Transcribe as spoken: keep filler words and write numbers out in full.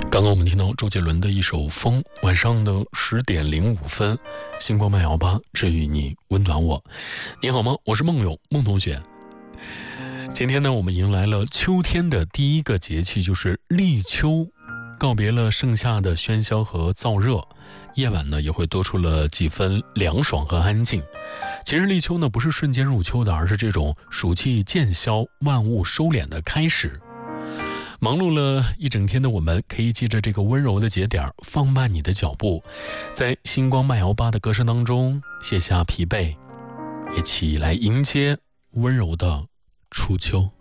刚刚我们听到周杰伦的一首《风》，晚上的十点零五分，星光慢摇吧，治愈你，温暖我。你好吗？我是梦勇，梦同学。今天呢，我们迎来了秋天的第一个节气，就是立秋，告别了盛夏的喧嚣和燥热，夜晚呢也会多出了几分凉爽和安静。其实立秋呢不是瞬间入秋的，而是这种暑气渐消、万物收敛的开始。忙碌了一整天的我们，可以借着这个温柔的节点，放慢你的脚步，在星光慢摇吧的歌声当中卸下疲惫，一起来迎接温柔的初秋。